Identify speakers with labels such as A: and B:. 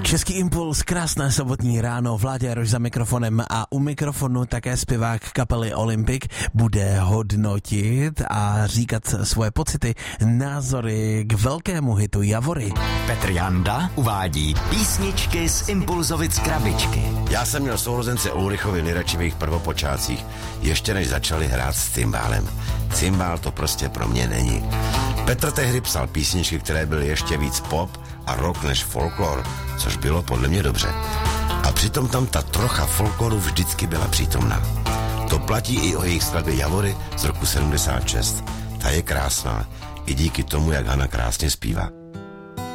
A: Český impuls, krásné sobotní ráno, Vláďa Jaroš za mikrofonem a u mikrofonu také zpěvák kapely Olympic bude hodnotit a říkat svoje pocity, názory k velkému hitu Javory.
B: Petr Janda uvádí písničky z Impulzovic krabičky.
C: Já jsem měl sourozence Ulrichovi nejradši v jejich prvopočátcích, ještě než začali hrát s cymbálem. Cymbál to prostě pro mě není. Petr tehdy psal písničky, které byly ještě víc pop a rock než folklor, což bylo podle mě dobře. A přitom tam ta trocha folkloru vždycky byla přítomná. To platí i o jejich skladbě Javory z roku 76. Ta je krásná, i díky tomu, jak Hana krásně zpívá.